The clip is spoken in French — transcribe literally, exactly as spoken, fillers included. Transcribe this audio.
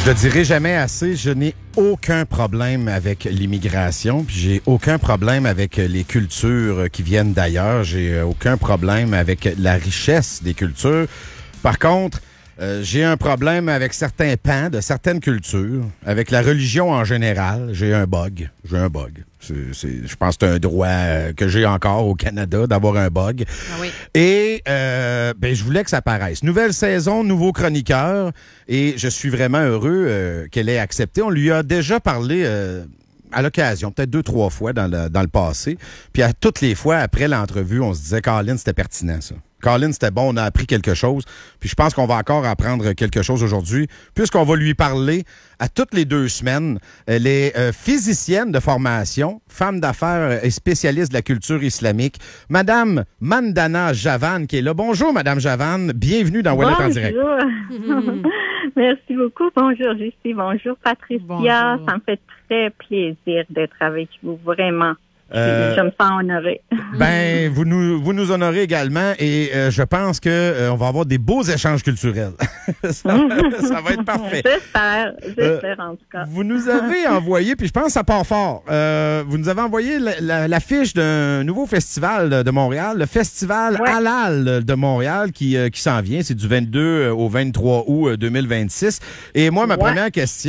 Je le dirai jamais assez, je n'ai aucun problème avec l'immigration, puis j'ai aucun problème avec les cultures qui viennent d'ailleurs, j'ai aucun problème avec la richesse des cultures. Par contre, euh, j'ai un problème avec certains pans de certaines cultures, avec la religion en général, j'ai un bug, j'ai un bug. C'est, c'est, je pense que c'est un droit euh, que j'ai encore au Canada d'avoir un bug. Ah oui. Et euh, ben, je voulais que ça paraisse. Nouvelle saison, nouveau chroniqueur. Et je suis vraiment heureux euh, qu'elle ait accepté. On lui a déjà parlé euh, à l'occasion, peut-être deux, trois fois dans le, dans le passé. Puis à toutes les fois, après l'entrevue, on se disait, Colin, c'était pertinent, ça. Colin, c'était bon, on a appris quelque chose. Puis je pense qu'on va encore apprendre quelque chose aujourd'hui, puisqu'on va lui parler à toutes les deux semaines. Elle est euh, physicienne de formation, femme d'affaires et spécialiste de la culture islamique. Madame Mandana Javan qui est là. Bonjour, Madame Javan. Bienvenue dans Ouellet en direct. Bonjour. Merci beaucoup. Bonjour, Justy. Bonjour, Patricia. Bonjour. Ça me fait très plaisir d'être avec vous, vraiment. Euh, Je me sens honorée. Ben, vous nous, vous nous honorez également et euh, je pense que euh, on va avoir des beaux échanges culturels. ça, va, ça va être parfait. J'espère, j'espère euh, en tout cas. Vous nous avez envoyé, puis je pense que ça part fort, euh, vous nous avez envoyé la, la, l'affiche d'un nouveau festival de Montréal, le Festival ouais. Halal de Montréal qui, euh, qui s'en vient. C'est du vingt-deux au vingt-trois août deux mille vingt-six. Et moi, ma ouais. première question,